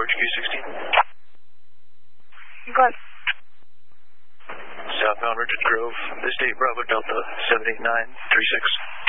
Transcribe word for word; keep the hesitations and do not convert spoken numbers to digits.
four H Q sixteen. Go ahead. Southbound Richard Grove, this date Bravo Delta seven eight nine three six.